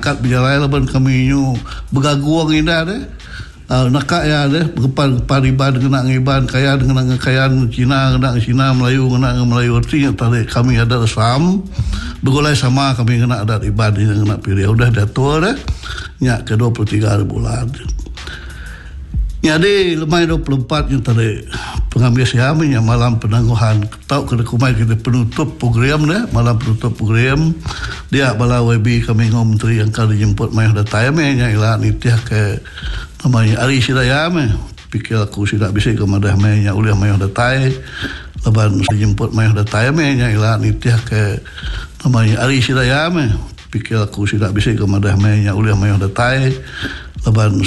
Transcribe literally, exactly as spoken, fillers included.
kat berjalan leban kami nyu bergaguang indah deh. Uh, nakak ya deh berpan pariban kena ngiban kaya dengan kekayaan Cina kena Cina Melayu kena Melayu artinya tadi kami ada Islam bergolai sama kami kena adat ibadah kena pilih udah jatuh deh nyak ke dua puluh tiga hari bulan. Jadi lemai dua puluh empat yang tadi pengambil siamnya malam penangguhan tahu kena kumai kita penutup program deh malam penutup program dia bala W B kami ngom menteri yang kali jemput mai dah tayamnya ilah nitiah ke namanya Ari Sidayame pikir aku tidak bisa ke madah mai nya uliah mai dah tay leban jemput mai dah tayamnya ilah nitiah ke namanya Ari Sidayame pikir aku tidak bisa ke madah mai nya uliah mai dah tay leban